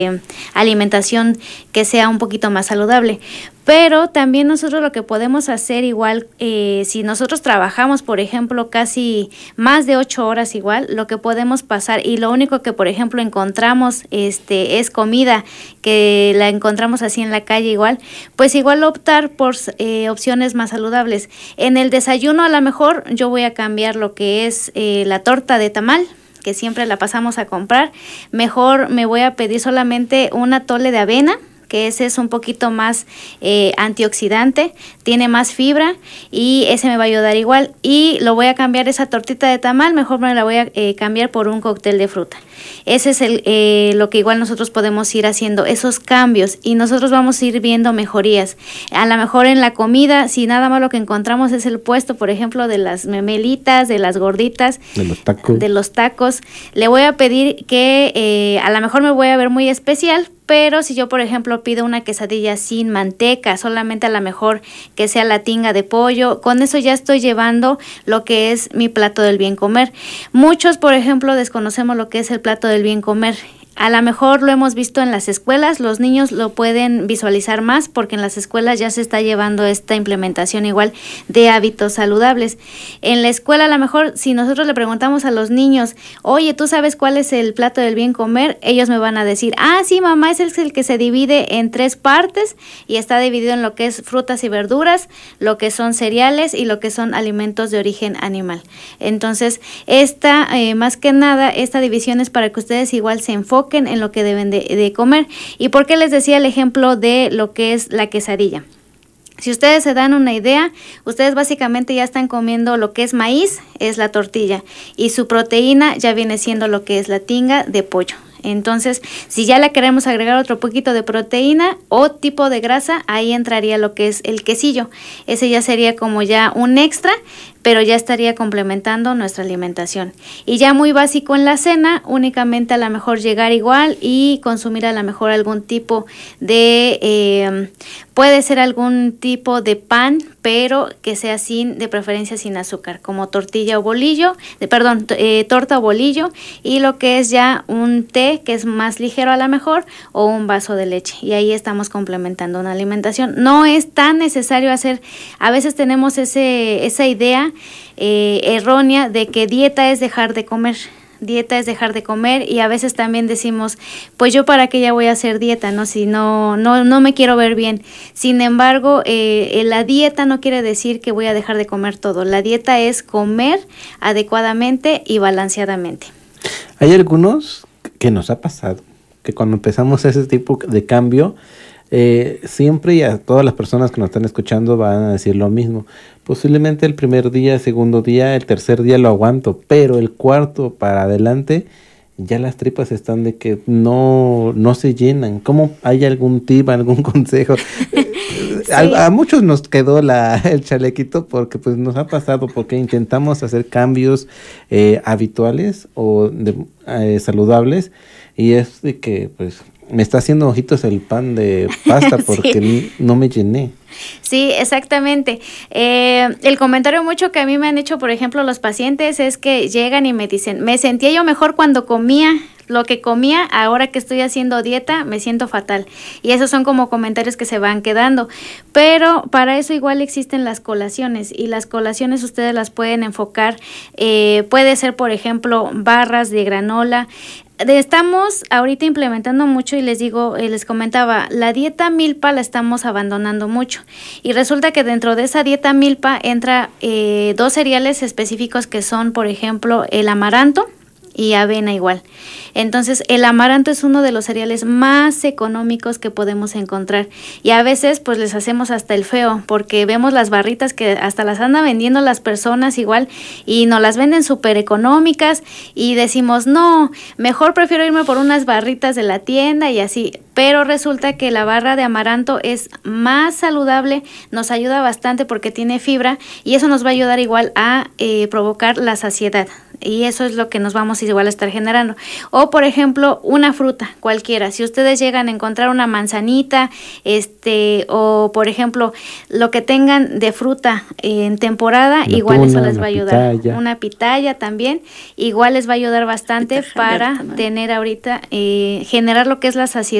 alimentación que sea un poquito más saludable. Pero también nosotros lo que podemos hacer igual, si nosotros trabajamos, por ejemplo, casi más de 8 horas igual, lo que podemos pasar y lo único que, por ejemplo, encontramos es comida, que la encontramos así en la calle igual, pues igual optar por opciones más saludables. En el desayuno a lo mejor yo voy a cambiar lo que es la torta de tamal, que siempre la pasamos a comprar. Mejor me voy a pedir solamente un atole de avena, que ese es un poquito más antioxidante, tiene más fibra y ese me va a ayudar igual. Y lo voy a cambiar esa tortita de tamal, mejor me la voy a cambiar por un cóctel de fruta. Ese es lo que igual nosotros podemos ir haciendo, esos cambios, y nosotros vamos a ir viendo mejorías. A lo mejor en la comida, si nada más lo que encontramos es el puesto, por ejemplo, de las memelitas, de las gorditas, de los tacos, le voy a pedir que a lo mejor me voy a ver muy especial, pero si yo, por ejemplo, pido una quesadilla sin manteca, solamente a lo mejor que sea la tinga de pollo, con eso ya estoy llevando lo que es mi plato del bien comer. Muchos, por ejemplo, desconocemos lo que es el plato del bien comer. A lo mejor lo hemos visto en las escuelas, los niños lo pueden visualizar más porque en las escuelas ya se está llevando esta implementación igual de hábitos saludables. En la escuela a lo mejor si nosotros le preguntamos a los niños, oye, ¿tú sabes cuál es el plato del bien comer? Ellos me van a decir, sí mamá, es el que se divide en 3 partes y está dividido en lo que es frutas y verduras, lo que son cereales y lo que son alimentos de origen animal. Entonces, más que nada, esta división es para que ustedes igual se enfoquen en lo que deben de comer. ¿Y por qué les decía el ejemplo de lo que es la quesadilla? Si ustedes se dan una idea, ustedes básicamente ya están comiendo lo que es maíz, es la tortilla, y su proteína ya viene siendo lo que es la tinga de pollo. Entonces, si ya le queremos agregar otro poquito de proteína o tipo de grasa, ahí entraría lo que es el quesillo. Ese ya sería como ya un extra, pero ya estaría complementando nuestra alimentación. Y ya muy básico en la cena, únicamente a lo mejor llegar igual y consumir a lo mejor algún tipo de, puede ser algún tipo de pan, pero que sea de preferencia sin azúcar, como torta o bolillo, y lo que es ya un té que es más ligero a lo mejor, o un vaso de leche. Y ahí estamos complementando una alimentación. No es tan necesario hacer, a veces tenemos esa idea errónea de que dieta es dejar de comer. Dieta es dejar de comer, y a veces también decimos, pues yo para qué ya voy a hacer dieta, ¿no? Si no me quiero ver bien. Sin embargo, la dieta no quiere decir que voy a dejar de comer todo. La dieta es comer adecuadamente y balanceadamente. Hay algunos que nos ha pasado que cuando empezamos ese tipo de cambio, siempre, y a todas las personas que nos están escuchando van a decir lo mismo. Posiblemente el primer día, segundo día, el tercer día lo aguanto, pero el cuarto para adelante ya las tripas están de que no se llenan. ¿Cómo hay algún tip, algún consejo? Sí. A muchos nos quedó el chalequito porque pues nos ha pasado, porque intentamos hacer cambios habituales o saludables, y es de que pues me está haciendo ojitos el pan de pasta porque sí, no me llené. Sí, exactamente. El comentario mucho que a mí me han hecho, por ejemplo, los pacientes, es que llegan y me dicen, me sentía yo mejor cuando comía lo que comía, ahora que estoy haciendo dieta me siento fatal. Y esos son como comentarios que se van quedando. Pero para eso igual existen las colaciones, y las colaciones ustedes las pueden enfocar. Puede ser, por ejemplo, barras de granola. Estamos ahorita implementando mucho, y les comentaba, la dieta milpa la estamos abandonando mucho, y resulta que dentro de esa dieta milpa entra 2 cereales específicos que son, por ejemplo, el amaranto y avena igual. Entonces, el amaranto es uno de los cereales más económicos que podemos encontrar, y a veces pues les hacemos hasta el feo, porque vemos las barritas que hasta las andan vendiendo las personas igual, y nos las venden súper económicas, y decimos, no, mejor prefiero irme por unas barritas de la tienda y así. Pero resulta que la barra de amaranto es más saludable, nos ayuda bastante porque tiene fibra, y eso nos va a ayudar igual a provocar la saciedad. y eso es lo que nos vamos igual a estar generando. O por ejemplo, una fruta cualquiera, si ustedes llegan a encontrar una manzanita, o por ejemplo, lo que tengan de fruta en temporada, Una igual eso tuna, les va a una ayudar. pitaya. Una pitaya también, igual les va a ayudar bastante Pitaya para abierta, ¿no? tener ahorita, generar lo que es la saciedad